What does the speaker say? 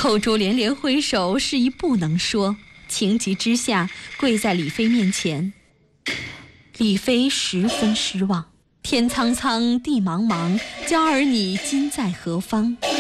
后主连连挥手，示意不能说，情急之下跪在李妃面前。李妃十分失望，天苍苍，地茫茫，娇儿你今在何方？